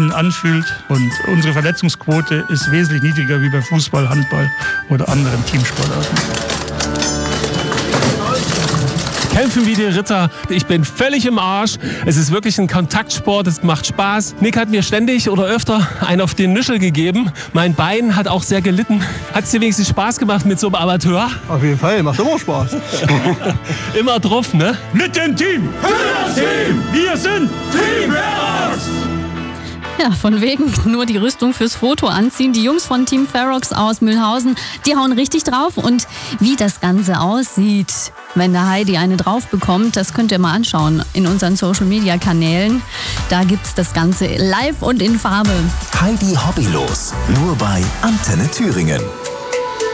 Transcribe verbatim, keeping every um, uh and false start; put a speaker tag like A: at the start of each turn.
A: innen anfühlt. Und unsere Verletzungsquote ist wesentlich niedriger wie bei Fußball, Handball oder anderen Teamsportarten.
B: Kämpfen wie die Ritter. Ich bin völlig im Arsch. Es ist wirklich ein Kontaktsport, es macht Spaß. Nick hat mir ständig oder öfter einen auf den Nüschel gegeben. Mein Bein hat auch sehr gelitten. Hat es dir wenigstens Spaß gemacht mit so einem Amateur?
C: Auf jeden Fall, macht immer Spaß.
B: Immer drauf, ne?
A: Mit dem Team! Für das Team! Wir sind Team Ferox!
D: Ja, von wegen nur die Rüstung fürs Foto anziehen. Die Jungs von Team Ferox aus Mühlhausen, die hauen richtig drauf. Und wie das Ganze aussieht, wenn der Heidi eine drauf bekommt, das könnt ihr mal anschauen in unseren Social-Media-Kanälen. Da gibt's das Ganze live und in Farbe.
E: Heidi Hobbylos, nur bei Antenne Thüringen.